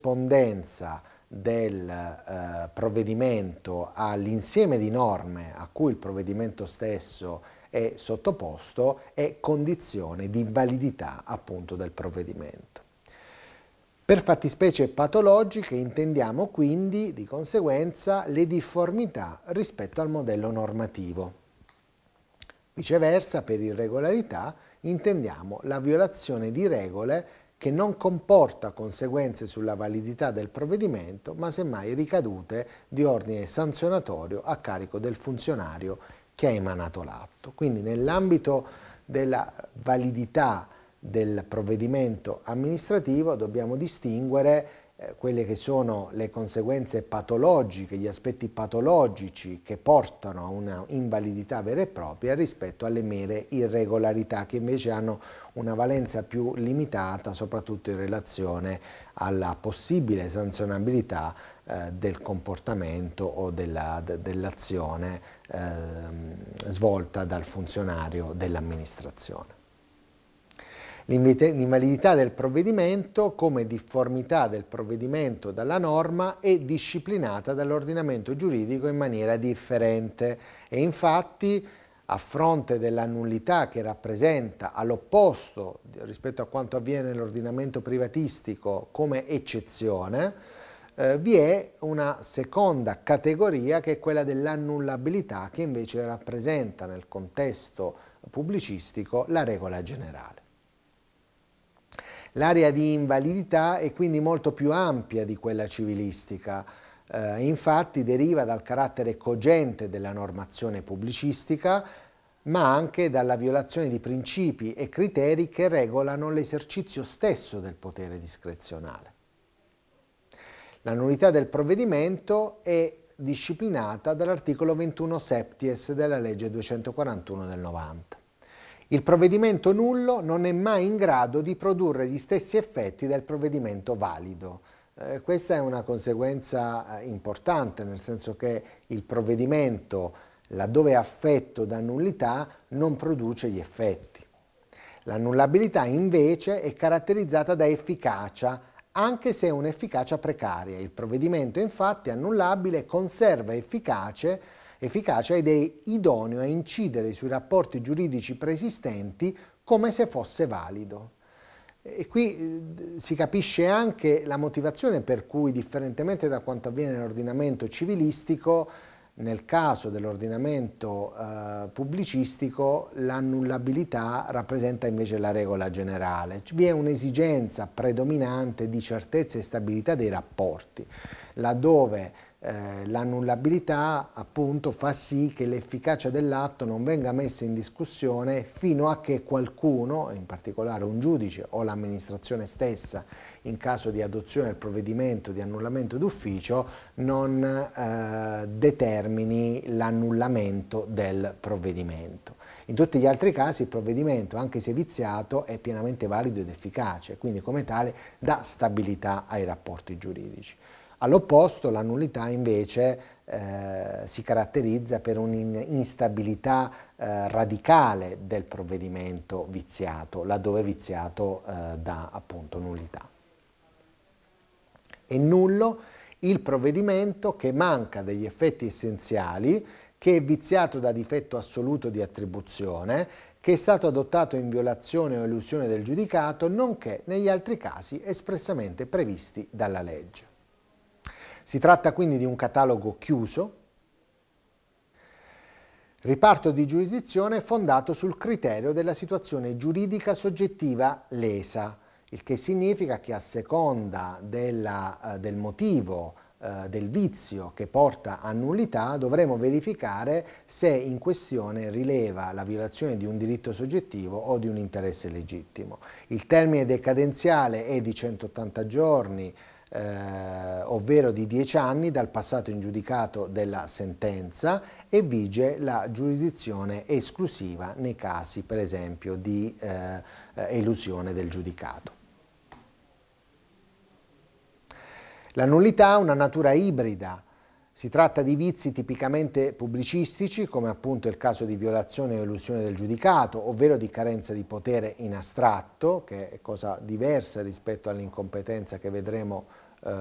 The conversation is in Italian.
corrispondenza del provvedimento all'insieme di norme a cui il provvedimento stesso è sottoposto è condizione di validità appunto del provvedimento. Per fattispecie patologiche intendiamo quindi di conseguenza le difformità rispetto al modello normativo. Viceversa, per irregolarità intendiamo la violazione di regole che non comporta conseguenze sulla validità del provvedimento, ma semmai ricadute di ordine sanzionatorio a carico del funzionario che ha emanato l'atto. Quindi nell'ambito della validità del provvedimento amministrativo dobbiamo distinguere quelle che sono le conseguenze patologiche, gli aspetti patologici che portano a una invalidità vera e propria rispetto alle mere irregolarità che invece hanno una valenza più limitata, soprattutto in relazione alla possibile sanzionabilità del comportamento o dell'azione svolta dal funzionario dell'amministrazione. L'invalidità del provvedimento come difformità del provvedimento dalla norma è disciplinata dall'ordinamento giuridico in maniera differente e infatti a fronte della nullità che rappresenta all'opposto rispetto a quanto avviene nell'ordinamento privatistico come eccezione, vi è una seconda categoria che è quella dell'annullabilità che invece rappresenta nel contesto pubblicistico la regola generale. L'area di invalidità è quindi molto più ampia di quella civilistica, infatti deriva dal carattere cogente della normazione pubblicistica, ma anche dalla violazione di principi e criteri che regolano l'esercizio stesso del potere discrezionale. La nullità del provvedimento è disciplinata dall'articolo 21 septies della legge 241 del 90. Il provvedimento nullo non è mai in grado di produrre gli stessi effetti del provvedimento valido. Questa è una conseguenza importante, nel senso che il provvedimento, laddove è affetto da nullità, non produce gli effetti. L'annullabilità invece è caratterizzata da efficacia, anche se è un'efficacia precaria. Il provvedimento infatti annullabile conserva efficacia ed è idoneo a incidere sui rapporti giuridici preesistenti come se fosse valido. E qui si capisce anche la motivazione per cui, differentemente da quanto avviene nell'ordinamento civilistico, nel caso dell'ordinamento pubblicistico l'annullabilità rappresenta invece la regola generale. Vi è un'esigenza predominante di certezza e stabilità dei rapporti, laddove l'annullabilità appunto fa sì che l'efficacia dell'atto non venga messa in discussione fino a che qualcuno, in particolare un giudice o l'amministrazione stessa, in caso di adozione del provvedimento di annullamento d'ufficio, non determini l'annullamento del provvedimento. In tutti gli altri casi il provvedimento, anche se viziato, è pienamente valido ed efficace, quindi come tale dà stabilità ai rapporti giuridici. All'opposto, la nullità invece si caratterizza per un'instabilità radicale del provvedimento viziato, laddove viziato dà appunto nullità. È nullo il provvedimento che manca degli effetti essenziali, che è viziato da difetto assoluto di attribuzione, che è stato adottato in violazione o elusione del giudicato, nonché negli altri casi espressamente previsti dalla legge. Si tratta quindi di un catalogo chiuso, riparto di giurisdizione fondato sul criterio della situazione giuridica soggettiva lesa, il che significa che a seconda del motivo del vizio che porta a nullità dovremo verificare se in questione rileva la violazione di un diritto soggettivo o di un interesse legittimo. Il termine decadenziale è di 180 giorni, ovvero di 10 anni dal passato in giudicato della sentenza, e vige la giurisdizione esclusiva nei casi per esempio di elusione del giudicato. La nullità ha una natura ibrida. Si tratta di vizi tipicamente pubblicistici, come appunto il caso di violazione o elusione del giudicato, ovvero di carenza di potere in astratto, che è cosa diversa rispetto all'incompetenza che vedremo